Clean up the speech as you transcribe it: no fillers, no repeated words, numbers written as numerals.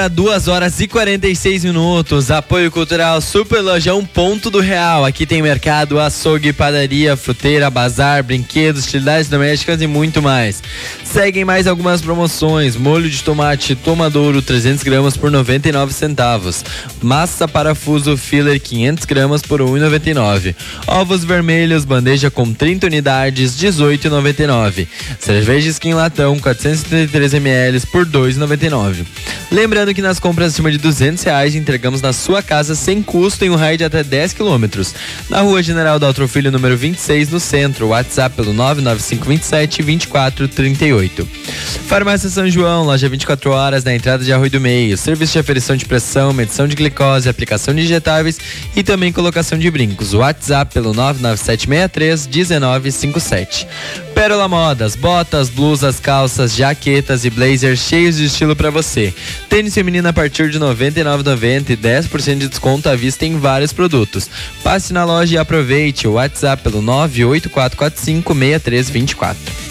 2h46. Apoio cultural Super Lojão Ponto do Real. Aqui tem mercado, açougue, padaria, fruteira, bazar, brinquedos, utilidades domésticas e muito mais. Seguem mais algumas promoções: molho de tomate Tomadouro 300 gramas por 99 centavos, massa parafuso filler 500 gramas por 1,99, ovos vermelhos bandeja com 30 unidades 18,99, cerveja Skin latão 433 ml por 2,99. Lembrando que nas compras acima de R$200 entregamos na sua casa sem custo em um raio de até 10 km. Na Rua General Daltro Filho, número 26, no centro. WhatsApp pelo 99527-2438. Farmácia São João, loja 24 horas na entrada de Arroio do Meio. Serviço de aferição de pressão, medição de glicose, aplicação de injetáveis e também colocação de brincos. WhatsApp pelo 99763-1957. Pérola Modas, botas, blusas, calças, jaquetas e blazers cheios de estilo para você. Tênis feminino a partir de R$ 99,90 e 10% de desconto à vista em vários produtos. Passe na loja e aproveite. O WhatsApp pelo 984456324.